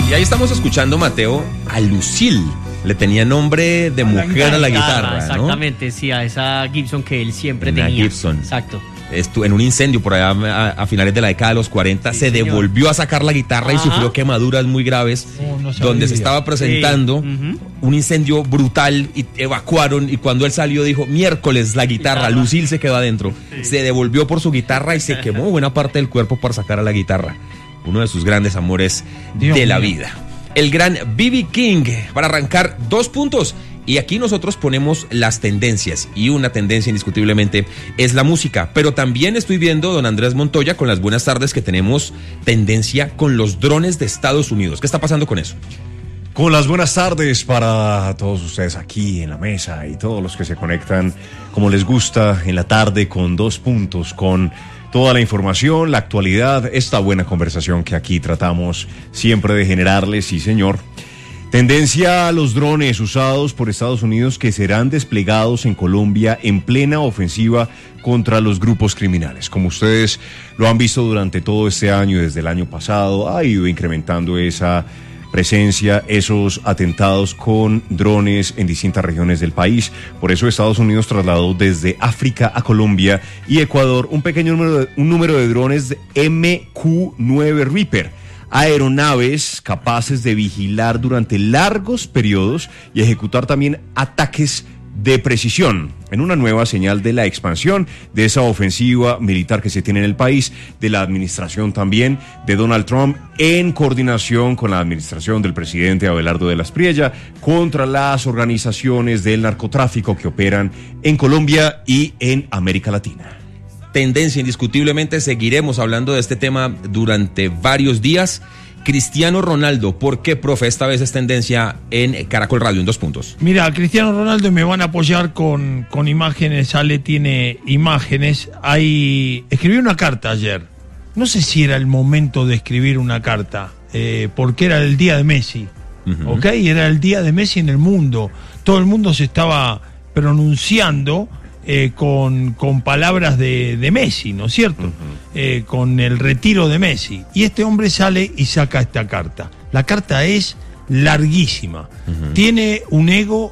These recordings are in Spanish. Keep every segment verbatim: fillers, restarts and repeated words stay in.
Y ahí estamos escuchando, Mateo, a Lucille. Le tenía nombre de mujer a la guitarra, ¿no? Exactamente, sí, a esa Gibson que él siempre Una tenía. Gibson. Exacto. Estuvo en un incendio por allá a, a finales de la década de los cuarenta, sí, se señor. devolvió a sacar la guitarra. Ajá. Y sufrió quemaduras muy graves, oh, no donde se estaba presentando sí. uh-huh. un incendio brutal y evacuaron, y cuando él salió dijo, miércoles la guitarra, guitarra. Lucille se quedó adentro, sí. se devolvió por su guitarra y se quemó buena parte del cuerpo para sacar a la guitarra. Uno de sus grandes amores Dios de la mío. vida. El gran B B King, para arrancar dos puntos. Y aquí nosotros ponemos las tendencias, y una tendencia indiscutiblemente es la música. Pero también estoy viendo, don Andrés Montoya, con las buenas tardes, que tenemos tendencia con los drones de Estados Unidos. ¿Qué está pasando con eso? Con las buenas tardes para todos ustedes aquí en la mesa y todos los que se conectan como les gusta en la tarde con dos puntos, con toda la información, la actualidad, esta buena conversación que aquí tratamos siempre de generarles, sí señor. Tendencia a los drones usados por Estados Unidos que serán desplegados en Colombia en plena ofensiva contra los grupos criminales. Como ustedes lo han visto durante todo este año, desde el año pasado, ha ido incrementando esa presencia, esos atentados con drones en distintas regiones del país. Por eso Estados Unidos trasladó desde África a Colombia y Ecuador un pequeño número de, un número de drones M Q nueve Reaper, aeronaves capaces de vigilar durante largos periodos y ejecutar también ataques de precisión, en una nueva señal de la expansión de esa ofensiva militar que se tiene en el país, de la administración también de Donald Trump, en coordinación con la administración del presidente Abelardo de la Espriella, contra las organizaciones del narcotráfico que operan en Colombia y en América Latina. Tendencia, indiscutiblemente, seguiremos hablando de este tema durante varios días. Cristiano Ronaldo, ¿por qué, profe, esta vez es tendencia en Caracol Radio en dos puntos? Mira, Cristiano Ronaldo, me van a apoyar con, con imágenes. Ale tiene imágenes. Hay... Escribí una carta ayer. No sé si era el momento de escribir una carta, eh, porque era el día de Messi, uh-huh. ¿ok? Era el día de Messi en el mundo. Todo el mundo se estaba pronunciando Eh, con, con palabras de, de Messi, ¿no es cierto? Uh-huh. Eh, con el retiro de Messi. Y este hombre sale y saca esta carta. La carta es larguísima. Uh-huh. Tiene un ego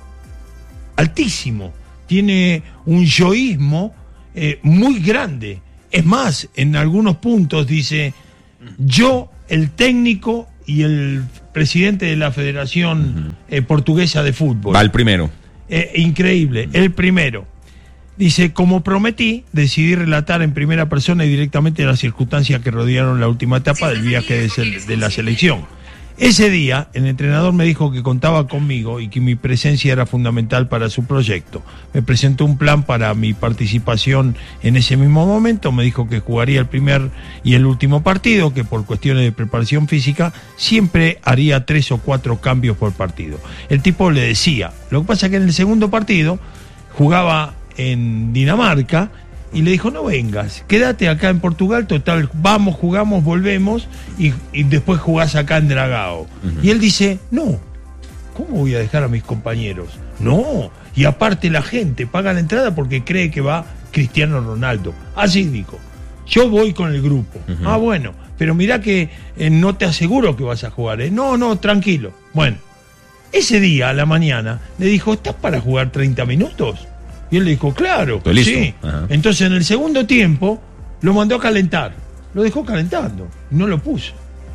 altísimo. Tiene un yoísmo eh, muy grande. Es más, en algunos puntos dice, yo, el técnico y el presidente de la Federación uh-huh. eh, Portuguesa de Fútbol. Va el primero. Eh, increíble, uh-huh. el primero. Dice, como prometí, decidí relatar en primera persona y directamente las circunstancias que rodearon la última etapa del viaje de, de la selección. Ese día, el entrenador me dijo que contaba conmigo y que mi presencia era fundamental para su proyecto. Me presentó un plan para mi participación en ese mismo momento. Me dijo que jugaría el primer y el último partido, que por cuestiones de preparación física siempre haría tres o cuatro cambios por partido. El tipo le decía, lo que pasa es que en el segundo partido jugaba en Dinamarca y le dijo, no vengas, quédate acá en Portugal, total, vamos, jugamos, volvemos y, y después jugás acá en Dragao. Uh-huh. Y él dice, no, ¿cómo voy a dejar a mis compañeros? No, y aparte la gente paga la entrada porque cree que va Cristiano Ronaldo. Así dijo, yo voy con el grupo. Uh-huh. Ah, bueno, pero mirá que eh, no te aseguro que vas a jugar, ¿eh? No, no, tranquilo. Bueno, ese día a la mañana le dijo, ¿estás para jugar treinta minutos? Y él le dijo, claro, sí. Ajá. Entonces en el segundo tiempo lo mandó a calentar. Lo dejó calentando, no lo puso.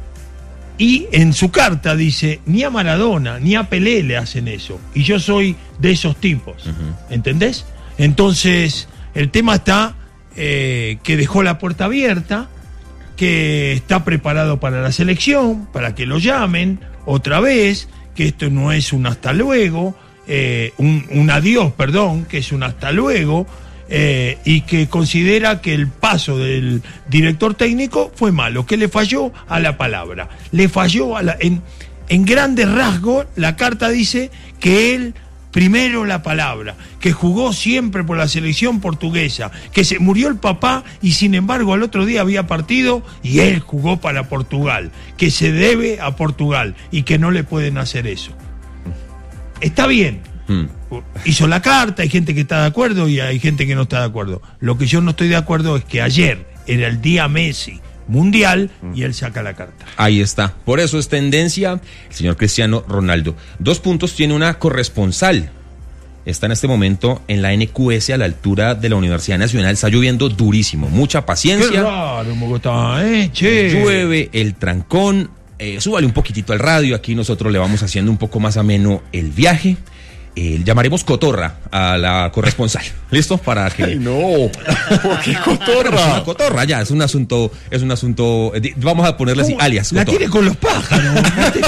Y en su carta dice, ni a Maradona, ni a Pelé le hacen eso. Y yo soy de esos tipos. Uh-huh. ¿Entendés? Entonces el tema está eh, que dejó la puerta abierta, que está preparado para la selección, para que lo llamen otra vez, que esto no es un hasta luego. Eh, un, un adiós, perdón, que es un hasta luego, eh, y que considera que el paso del director técnico fue malo, que le falló a la palabra, le falló a la, en, en grandes rasgos. La carta dice que él primero la palabra, que jugó siempre por la selección portuguesa, que se murió el papá y sin embargo al otro día había partido y él jugó para Portugal, que se debe a Portugal y que no le pueden hacer eso. Está bien, mm. hizo la carta, hay gente que está de acuerdo y hay gente que no está de acuerdo. Lo que yo no estoy de acuerdo es que ayer era el día Messi, mundial y él saca la carta. Ahí está. Por eso es tendencia el señor Cristiano Ronaldo. Dos puntos, tiene una corresponsal. Está en este momento en la N Q S a la altura de la Universidad Nacional. Está lloviendo durísimo. Mucha paciencia. Qué raro, Bogotá, eh, che. Llueve el trancón. Eh, súbale un poquitito al radio. Aquí nosotros le vamos haciendo un poco más ameno el viaje. Eh, llamaremos Cotorra a la corresponsal. ¿Listo? Para que. Ay, no. ¿Por qué Cotorra? No, Cotorra, ya, es un asunto, es un asunto. Eh, vamos a ponerle así, alias. La Cotorra. tiene con los pájaros.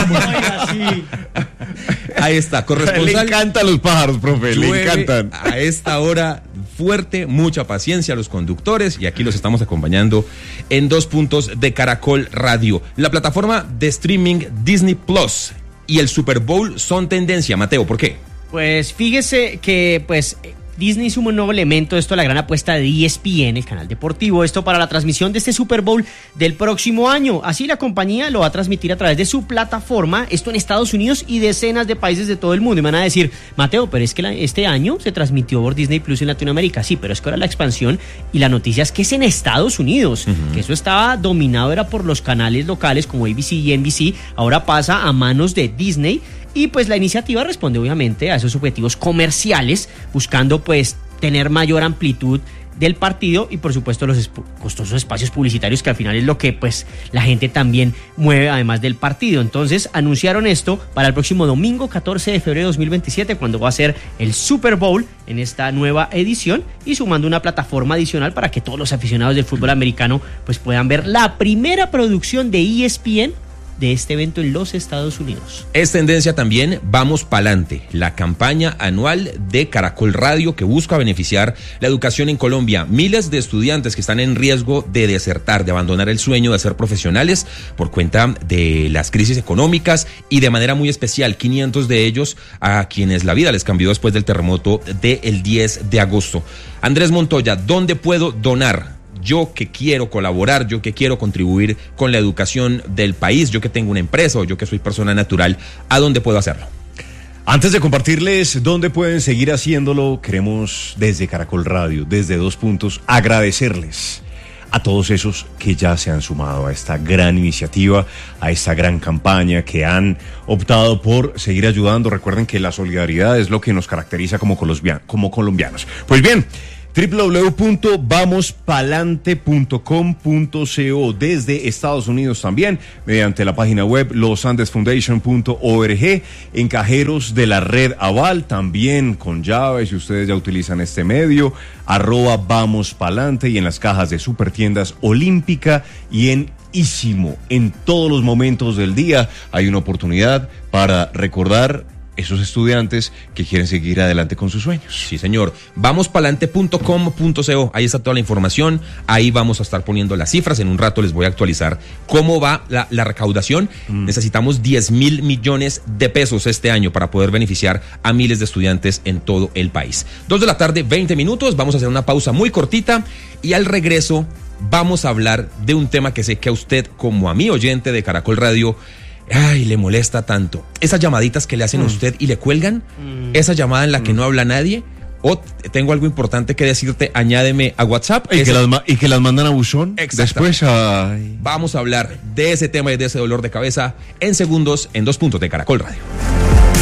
Ahí está, corresponsal. Le encantan los pájaros, profe, Llueve le encantan. A esta hora fuerte, mucha paciencia a los conductores y aquí los estamos acompañando en dos puntos de Caracol Radio. La plataforma de streaming Disney Plus y el Super Bowl son tendencia. Mateo, ¿por qué? Pues fíjese que pues Disney sumó un nuevo elemento, esto la gran apuesta de E S P N, el canal deportivo, esto para la transmisión de este Super Bowl del próximo año. Así la compañía lo va a transmitir a través de su plataforma, esto en Estados Unidos y decenas de países de todo el mundo. Y me van a decir, Mateo, pero es que la, este año se transmitió por Disney Plus en Latinoamérica. Sí, pero es que ahora la expansión y la noticia es que es en Estados Unidos, uh-huh. que eso estaba dominado era por los canales locales como A B C y N B C, ahora pasa a manos de Disney. Y pues la iniciativa responde obviamente a esos objetivos comerciales, buscando pues tener mayor amplitud del partido y por supuesto los esp- costosos espacios publicitarios que al final es lo que pues la gente también mueve además del partido. Entonces anunciaron esto para el próximo domingo catorce de febrero de dos mil veintisiete, cuando va a ser el Super Bowl en esta nueva edición, y sumando una plataforma adicional para que todos los aficionados del fútbol americano pues puedan ver la primera producción de E S P N de este evento en los Estados Unidos. Es tendencia también Vamos Pa'lante, la campaña anual de Caracol Radio que busca beneficiar la educación en Colombia. Miles de estudiantes que están en riesgo de desertar, de abandonar el sueño de ser profesionales por cuenta de las crisis económicas y de manera muy especial quinientos de ellos a quienes la vida les cambió después del terremoto del diez de agosto. Andrés Montoya, ¿dónde puedo donar? Yo que quiero colaborar, yo que quiero contribuir con la educación del país, yo que tengo una empresa o yo que soy persona natural, ¿a dónde puedo hacerlo? Antes de compartirles dónde pueden seguir haciéndolo, queremos desde Caracol Radio, desde Dos Puntos, agradecerles a todos esos que ya se han sumado a esta gran iniciativa, a esta gran campaña, que han optado por seguir ayudando. Recuerden que la solidaridad es lo que nos caracteriza como colombianos. Como colombianos. Pues bien, doble u doble u doble u punto vamos palante punto com punto co desde Estados Unidos también, mediante la página web los andes foundation punto org, en cajeros de la red Aval, también con llaves, si ustedes ya utilizan este medio, arroba Vamos Palante, y en las cajas de Supertiendas Olímpica y en Ísimo. En todos los momentos del día hay una oportunidad para recordar esos estudiantes que quieren seguir adelante con sus sueños. Sí, señor. vamos palante punto com punto co. Ahí está toda la información. Ahí vamos a estar poniendo las cifras. En un rato les voy a actualizar cómo va la, la recaudación. Mm. Necesitamos diez mil millones de pesos este año para poder beneficiar a miles de estudiantes en todo el país. Dos de la tarde, veinte minutos. Vamos a hacer una pausa muy cortita y al regreso vamos a hablar de un tema que sé que a usted, como a mí, oyente de Caracol Radio, ay, le molesta tanto. Esas llamaditas que le hacen mm. a usted y le cuelgan, mm. esa llamada en la que mm. no habla nadie, o tengo algo importante que decirte, añádeme a WhatsApp. Y, que las, y que las mandan a buzón. Después, ay. Vamos a hablar de ese tema y de ese dolor de cabeza en segundos en Dos Puntos de Caracol Radio.